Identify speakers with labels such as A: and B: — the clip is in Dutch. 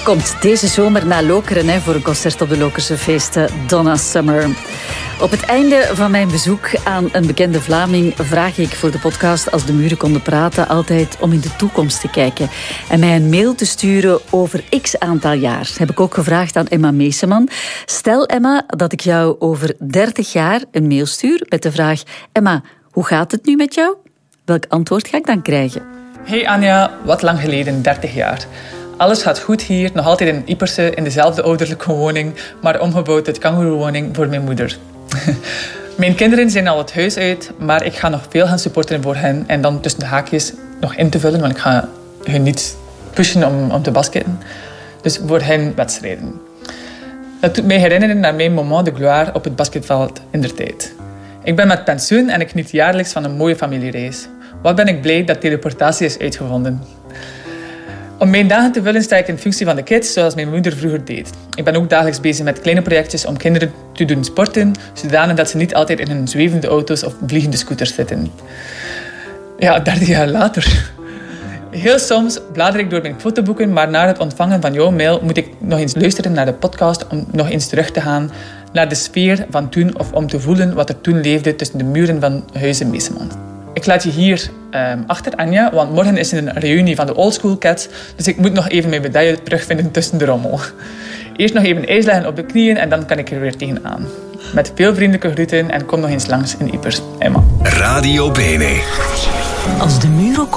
A: komt deze zomer naar Lokeren voor een concert op de Lokerse feesten Donna Summer. Op het einde van mijn bezoek aan een bekende Vlaming vraag ik voor de podcast Als de muren konden praten altijd om in de toekomst te kijken en mij een mail te sturen over x aantal jaar. Heb ik ook gevraagd aan Emma Meeseman. Stel Emma dat ik jou over 30 jaar een mail stuur met de vraag: Emma, hoe gaat het nu met jou? Welk antwoord ga ik dan krijgen?
B: Hey Anja, wat lang geleden, 30 jaar. Alles gaat goed hier, nog altijd in Ieperse, in dezelfde ouderlijke woning, maar omgebouwd tot kangoeroewoning voor mijn moeder. Mijn kinderen zijn al het huis uit, maar ik ga nog veel gaan supporteren voor hen en dan tussen de haakjes nog in te vullen, want ik ga hun niet pushen om te basketten. Dus voor hen wedstrijden. Dat doet mij herinneren aan mijn moment de gloire op het basketveld in der tijd. Ik ben met pensioen en ik geniet jaarlijks van een mooie familiereis. Wat ben ik blij dat teleportatie is uitgevonden. Om mijn dagen te vullen sta ik in functie van de kids, zoals mijn moeder vroeger deed. Ik ben ook dagelijks bezig met kleine projectjes om kinderen te doen sporten, zodanig dat ze niet altijd in hun zwevende auto's of vliegende scooters zitten. Ja, 30 jaar later. Heel soms blader ik door mijn fotoboeken, maar na het ontvangen van jouw mail moet ik nog eens luisteren naar de podcast om nog eens terug te gaan naar de sfeer van toen of om te voelen wat er toen leefde tussen de muren van Huize Meeseman. Ik laat je hier achter, Anja, want morgen is er een reunie van de Oldschool Cats, dus ik moet nog even mijn medaille terugvinden tussen de rommel. Eerst nog even ijs leggen op de knieën en dan kan ik er weer tegenaan. Met veel vriendelijke groeten en kom nog eens langs in Ieper. Emma.
C: Radio Bene.
A: Als de muren